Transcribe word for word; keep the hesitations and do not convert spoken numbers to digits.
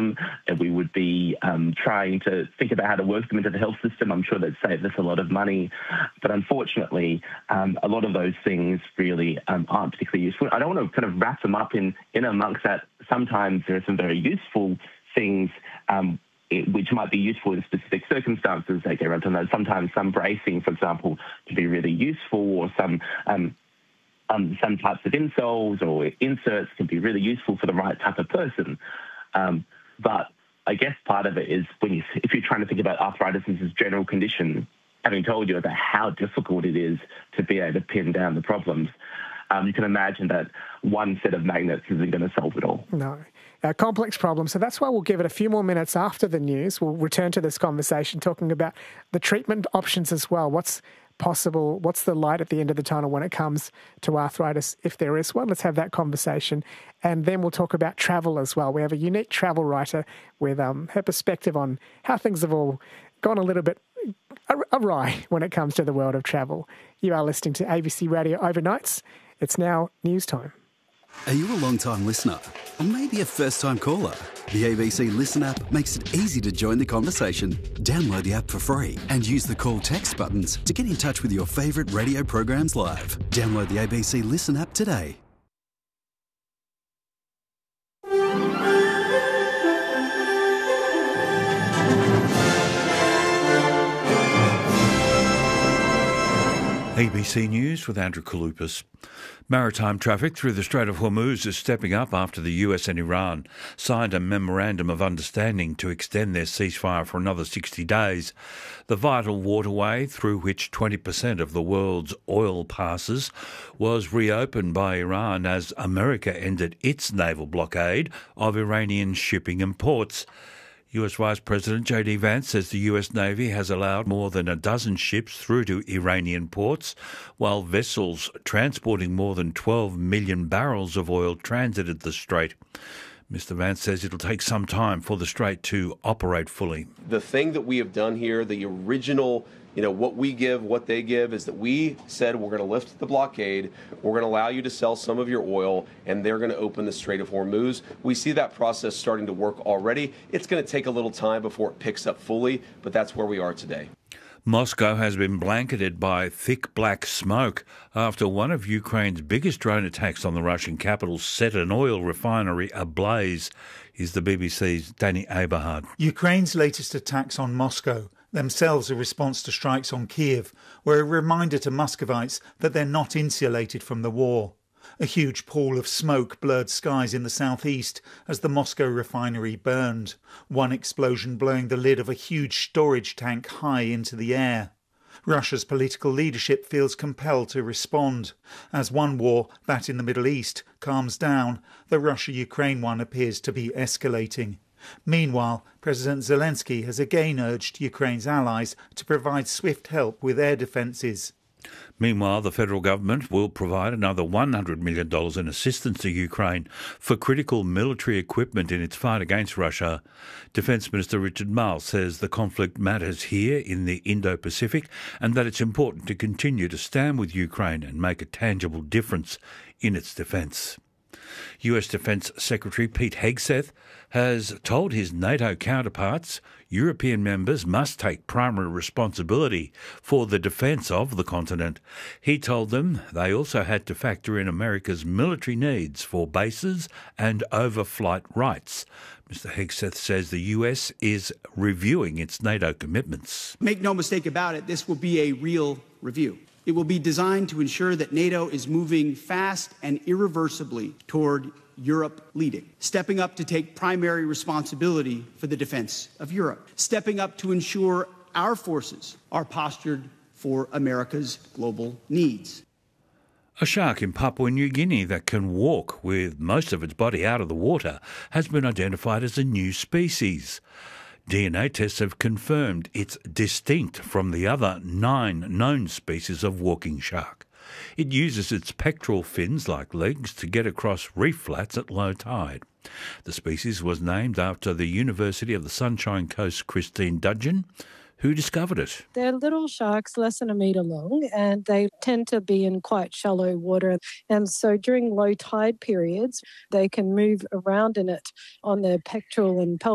them, and we would be um, trying to think about how to work them into the health system. I'm sure that saved us a lot of money. But unfortunately, um, a lot of those things really um, aren't particularly useful. I don't want to kind of wrap them up in, in amongst that. Sometimes there are some very useful things um, it, which might be useful in specific circumstances. They get around to those. Sometimes some bracing, for example, can be really useful, or some um, um, some types of insoles or inserts can be really useful for the right type of person. Um, but I guess part of it is when you, if you're trying to think about arthritis as a general condition, having told you about how difficult it is to be able to pin down the problems, um, you can imagine that one set of magnets isn't going to solve it all. No. A complex problem. So that's why we'll give it a few more minutes after the news. We'll return to this conversation talking about the treatment options as well. What's possible? What's the light at the end of the tunnel when it comes to arthritis, if there is one? Let's have that conversation. And then we'll talk about travel as well. We have a unique travel writer with um, her perspective on how things have all gone a little bit awry when it comes to the world of travel. You are listening to A B C Radio Overnights. It's now news time. Are you a long-time listener? Or maybe a first-time caller? The A B C Listen app makes it easy to join the conversation. Download the app for free and use the call text buttons to get in touch with your favourite radio programs live. Download the A B C Listen app today. A B C News with Andrew Kalupas. Maritime traffic through the Strait of Hormuz is stepping up after the U S and Iran signed a memorandum of understanding to extend their ceasefire for another sixty days. The vital waterway through which twenty percent of the world's oil passes was reopened by Iran as America ended its naval blockade of Iranian shipping and ports. U S Vice President J D Vance says the U S Navy has allowed more than a dozen ships through to Iranian ports, while vessels transporting more than twelve million barrels of oil transited the strait. Mister Vance says it'll take some time for the strait to operate fully. The thing that we have done here, the original, you know, what we give, what they give, is that we said we're going to lift the blockade, we're going to allow you to sell some of your oil, and they're going to open the Strait of Hormuz. We see that process starting to work already. It's going to take a little time before it picks up fully, but that's where we are today. Moscow has been blanketed by thick black smoke after one of Ukraine's biggest drone attacks on the Russian capital set an oil refinery ablaze. Here's the B B C's Danny Aberhard. Ukraine's latest attacks on Moscow, themselves a response to strikes on Kiev, were a reminder to Muscovites that they're not insulated from the war. A huge pool of smoke blurred skies in the southeast as the Moscow refinery burned, one explosion blowing the lid of a huge storage tank high into the air. Russia's political leadership feels compelled to respond. As one war, that in the Middle East, calms down, the Russia-Ukraine one appears to be escalating. Meanwhile, President Zelensky has again urged Ukraine's allies to provide swift help with air defences. Meanwhile, the federal government will provide another one hundred million dollars in assistance to Ukraine for critical military equipment in its fight against Russia. Defence Minister Richard Marles says the conflict matters here in the Indo-Pacific and that it's important to continue to stand with Ukraine and make a tangible difference in its defence. U S Defence Secretary Pete Hegseth has told his NATO counterparts European members must take primary responsibility for the defence of the continent. He told them they also had to factor in America's military needs for bases and overflight rights. Mister Hegseth says the U S is reviewing its NATO commitments. Make no mistake about it, this will be a real review. It will be designed to ensure that NATO is moving fast and irreversibly toward Europe leading, stepping up to take primary responsibility for the defense of Europe, stepping up to ensure our forces are postured for America's global needs. A shark in Papua New Guinea that can walk with most of its body out of the water has been identified as a new species. D N A tests have confirmed it's distinct from the other nine known species of walking shark. It uses its pectoral fins like legs to get across reef flats at low tide. The species was named after the University of the Sunshine Coast Christine Dudgeon, who discovered it. They're little sharks, less than a metre long, and they tend to be in quite shallow water. And so during low tide periods, they can move around in it on their pectoral and pelvic